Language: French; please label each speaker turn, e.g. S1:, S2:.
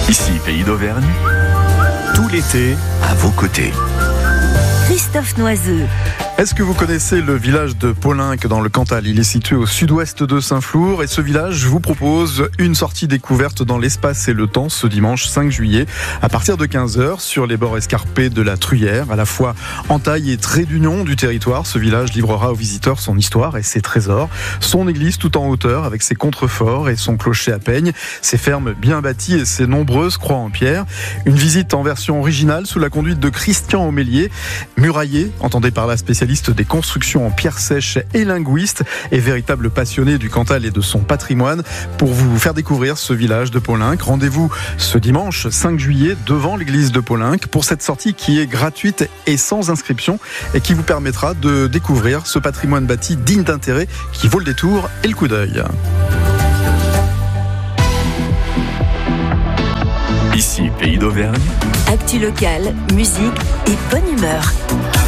S1: Ici, Pays d'Auvergne, tout l'été à vos côtés.
S2: Christophe Noiseux.
S3: Est-ce que vous connaissez le village de Paulinck dans le Cantal ? Il est situé au sud-ouest de Saint-Flour et ce village vous propose une sortie découverte dans l'espace et le temps ce dimanche 5 juillet à partir de 15h sur les bords escarpés de la Truyère. À la fois entaille et trait d'union du territoire, ce village livrera aux visiteurs son histoire et ses trésors, son église tout en hauteur avec ses contreforts et son clocher à peigne, ses fermes bien bâties et ses nombreuses croix en pierre. Une visite en version originale sous la conduite de Christian Aumélier, murailler, entendez par la spécialiste des constructions en pierre sèche et linguiste et véritable passionné du Cantal et de son patrimoine pour vous faire découvrir ce village de Paulinck. Rendez-vous ce dimanche 5 juillet devant l'église de Paulinck pour cette sortie qui est gratuite et sans inscription et qui vous permettra de découvrir ce patrimoine bâti digne d'intérêt qui vaut le détour et le coup d'œil.
S1: Ici, Pays d'Auvergne.
S2: Actu locale, musique et bonne humeur.